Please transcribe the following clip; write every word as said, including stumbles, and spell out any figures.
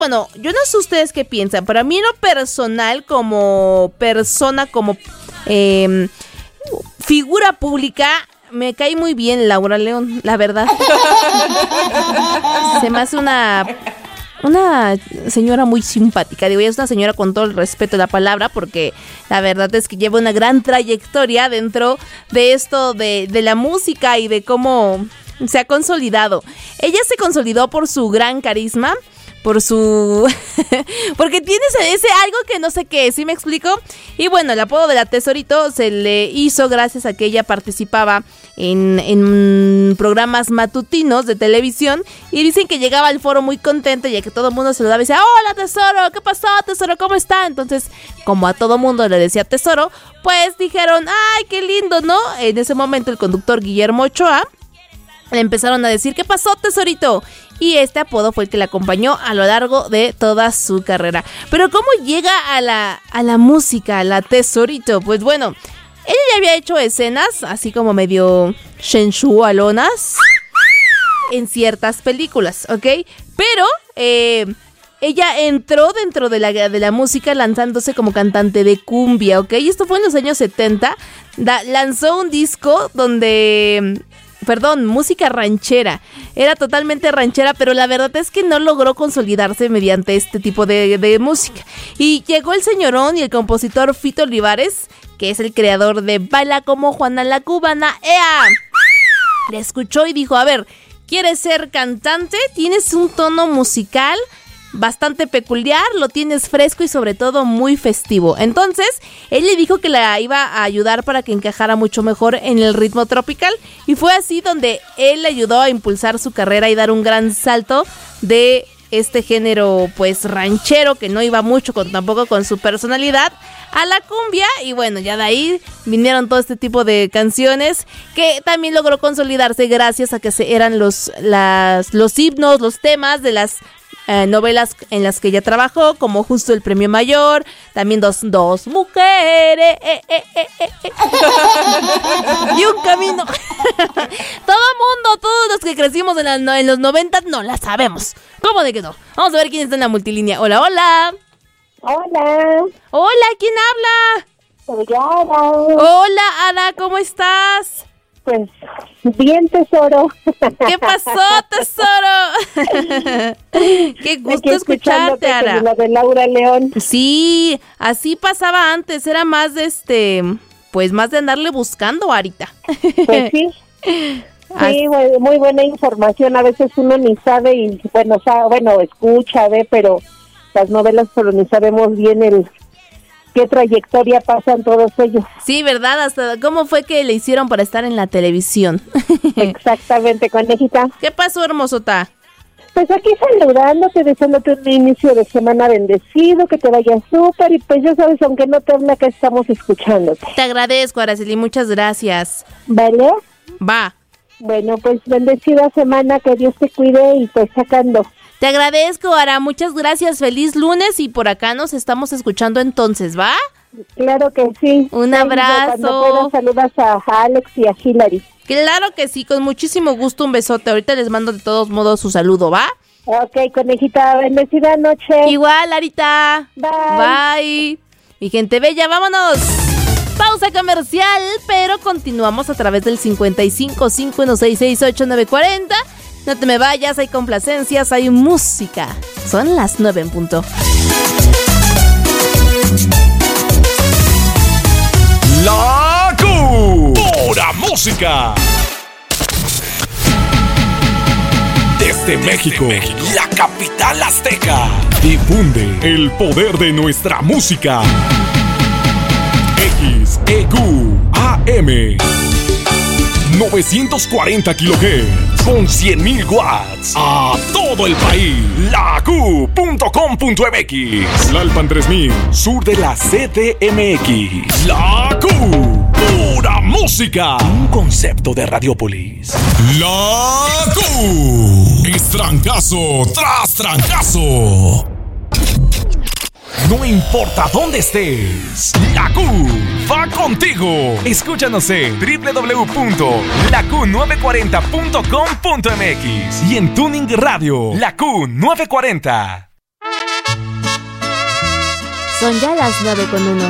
bueno, yo no sé ustedes qué piensan, pero a mí en lo personal, como persona, como eh, figura pública, me cae muy bien Laura León, la verdad. Se me hace una... Una señora muy simpática, digo, ella es una señora con todo el respeto de la palabra, porque la verdad es que lleva una gran trayectoria dentro de esto de, de la música y de cómo se ha consolidado. Ella se consolidó por su gran carisma, por su... porque tiene ese, ese algo que no sé qué, ¿sí me explico? Y bueno, el apodo de la Tesorito se le hizo gracias a que ella participaba en, en programas matutinos de televisión, y dicen que llegaba al foro muy contenta, ya que todo el mundo se lo daba y decía, hola Tesoro, ¿qué pasó Tesoro? ¿Cómo está? Entonces, como a todo mundo le decía Tesoro, pues dijeron, ay, qué lindo, ¿no? En ese momento el conductor Guillermo Ochoa le empezaron a decir, ¿qué pasó Tesorito? Y este apodo fue el que le acompañó a lo largo de toda su carrera. Pero ¿cómo llega a la, a la música, a la Tesorito? Pues bueno, ella ya había hecho escenas así como medio sensualonas en ciertas películas, ¿ok? Pero eh, ella entró dentro de la, de la música lanzándose como cantante de cumbia, ¿ok? Y esto fue en los años setenta. Da, lanzó un disco donde... Perdón, música ranchera. Era totalmente ranchera, pero la verdad es que no logró consolidarse mediante este tipo de, de música. Y llegó el señorón y el compositor Fito Olivares, que es el creador de Baila como Juana la Cubana. ¡Ea! Le escuchó y dijo, a ver, ¿quieres ser cantante? ¿Tienes un tono musical bastante peculiar? ¿Lo tienes fresco y sobre todo muy festivo? Entonces, él le dijo que la iba a ayudar para que encajara mucho mejor en el ritmo tropical, y fue así donde él le ayudó a impulsar su carrera y dar un gran salto de este género pues ranchero, que no iba mucho con tampoco con su personalidad, a la cumbia. Y bueno, ya de ahí vinieron todo este tipo de canciones que también logró consolidarse gracias a que se eran los, las, los himnos, los temas de las Eh, novelas en las que ella trabajó, como Justo el Premio Mayor, también Dos, dos Mujeres eh, eh, eh, eh, eh. y Un Camino. Todo el mundo, todos los que crecimos en, la, en los noventa, no la sabemos. ¿Cómo de que no? Vamos a ver quién está en la multilínea. Hola, hola. Hola. Hola, ¿quién habla? Soy Ada. Hola, Ada, ¿cómo estás? Pues, bien, Tesoro. ¿Qué pasó, Tesoro? Qué gusto escucharte, Ara. La de Laura León. Sí, así pasaba antes, era más de este, pues más de andarle buscando, Arita. Pues sí. Sí, muy buena información. A veces uno ni sabe y, bueno, sabe, bueno, escucha, ve, pero las novelas, pero ni sabemos bien el... qué trayectoria pasan todos ellos. Sí, ¿verdad? Hasta cómo fue que le hicieron para estar en la televisión. Exactamente, conejita. ¿Qué pasó, hermosota? Pues aquí saludándote, deseándote un inicio de semana bendecido, que te vaya súper, y pues ya sabes, aunque no te habla, que estamos escuchándote. Te agradezco, Araceli, muchas gracias. ¿Vale? Va. Bueno, pues bendecida semana, que Dios te cuide y pues sacando. Te agradezco, Ara, muchas gracias, feliz lunes, y por acá nos estamos escuchando entonces, ¿va? Claro que sí. Un abrazo. Cuando puedas, saludas a, a Alex y a Hilary. Claro que sí, con muchísimo gusto, un besote. Ahorita les mando de todos modos su saludo, ¿va? Ok, conejita, bendecida noche. Igual, Arita. Bye. Bye. Mi gente bella, vámonos. Pausa comercial, pero continuamos a través del cincuenta y cinco, cinco uno seis seis, ocho nueve cuatro cero. No te me vayas, hay complacencias, hay música. Son las nueve en punto. La Q. Pura música. Desde México, la capital azteca, difunde el poder de nuestra música. X E Q A M novecientos cuarenta kilohertz con cien mil watts a todo el país. La Q punto com punto m x. Lalpan tres mil, sur de la C D M X. La Q, pura música. Un concepto de Radiopolis. La Q es trancazo tras trancazo. No importa dónde estés, la Q va contigo. Escúchanos en doble u doble u doble u punto la q nueve cuarenta punto com punto m x y en Tuning Radio, La Q nueve cuarenta. Son ya las nueve con uno.